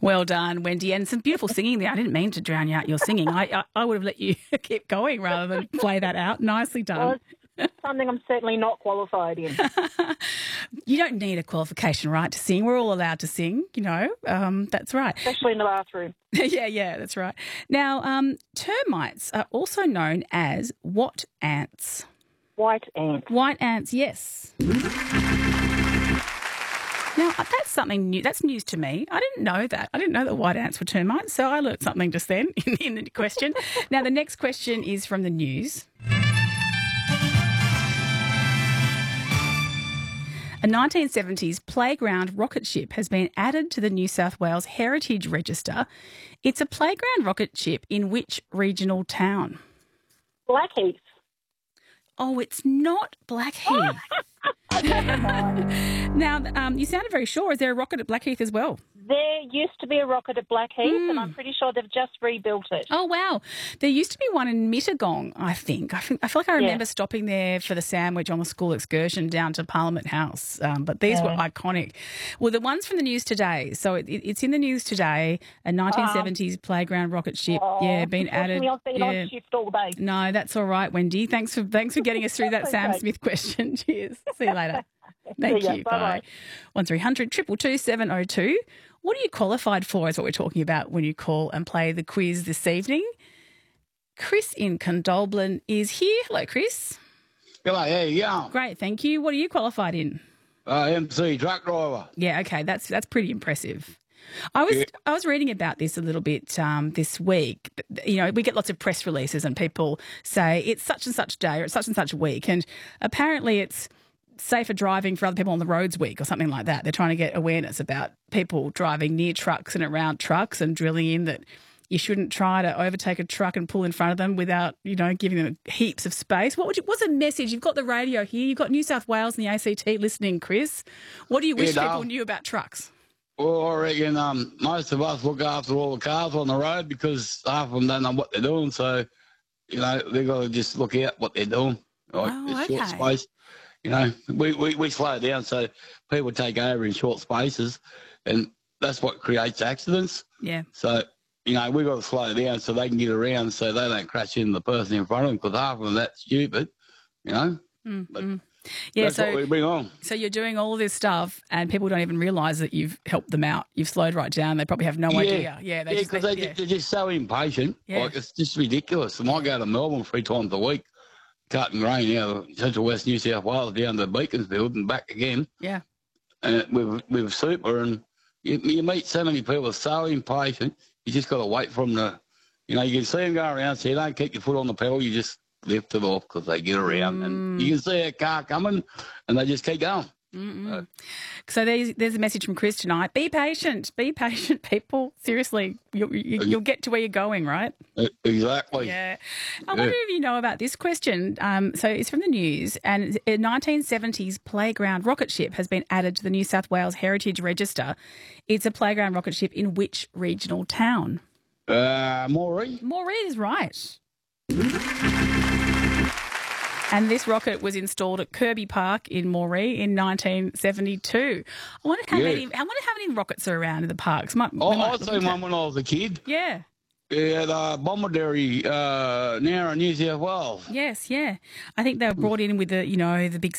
Well done, Wendy, and some beautiful singing there. I didn't mean to drown out your singing. I would have let you keep going rather than play that out. Nicely done. Well, it's something I'm certainly not qualified in. You don't need a qualification, right, to sing. We're all allowed to sing, that's right. Especially in the bathroom. Yeah, that's right. Now, termites are also known as what ants? White ants. White ants, yes. Now, that's something new. That's news to me. I didn't know that. I didn't know that white ants were termites, so I learnt something just then in the question. Now, the next question is from the news. A 1970s playground rocket ship has been added to the New South Wales Heritage Register. It's a playground rocket ship in which regional town? Blackheath. Oh, it's not Blackheath. Now, you sounded very sure. Is there a rocket at Blackheath as well? There used to be a rocket at Blackheath, and I'm pretty sure they've just rebuilt it. Oh, wow. There used to be one in Mittagong, I think. I feel like I remember stopping there for the sandwich on the school excursion down to Parliament House, but these were iconic. Well, the ones from the news today, so it's in the news today, a 1970s playground rocket ship, been added. I've been on shift all day. No, that's all right, Wendy. Thanks for getting us through that Sam Smith question. Cheers. See you later. Thank you. Bye. 1300 222 702. What are you qualified for is what we're talking about when you call and play the quiz this evening. Chris in Condobolin is here. Hello, Chris. Hello, how you going? Great, thank you. What are you qualified in? MC, truck driver. Yeah, okay, that's pretty impressive. I was reading about this a little bit this week. We get lots of press releases and people say it's such and such day or it's such and such week, and apparently it's safer driving for other people on the roads week or something like that. They're trying to get awareness about people driving near trucks and around trucks and drilling in that you shouldn't try to overtake a truck and pull in front of them without, giving them heaps of space. What's a message? You've got the radio here. You've got New South Wales and the ACT listening, Chris. What do you wish people knew about trucks? Well, I reckon most of us look after all the cars on the road because half of them don't know what they're doing. So, they've got to just look out what they're doing. Short space. We slow down so people take over in short spaces, and that's what creates accidents. Yeah. So, we've got to slow down so they can get around so they don't crash into the person in front of them because half of them that's stupid, But that's what we bring on. So you're doing all of this stuff and people don't even realise that you've helped them out. You've slowed right down. They probably have no idea. Yeah, because they're just so impatient. Yeah. Like, it's just ridiculous. And I go to Melbourne 3 times a week, cutting grain out of central west New South Wales down to Beaconsfield and back again. Yeah. And with super, and you meet so many people so impatient, you just got to wait for them to, you can see them go around, so you don't keep your foot on the pedal, you just lift it off because they get around and you can see a car coming and they just keep going. So there's a message from Chris tonight. Be patient, people. Seriously, you'll get to where you're going, right? Exactly. Yeah. I wonder if you know about this question. So it's from the news, and a 1970s playground rocket ship has been added to the New South Wales Heritage Register. It's a playground rocket ship in which regional town? Moree. Moree is right. And this rocket was installed at Kirby Park in Moree in 1972. I wonder how many rockets are around in the parks. I seen one when I was a kid. Yeah. Yeah, the Bomaderry, now in New South Wales. Yes, yeah. I think they were brought in with the big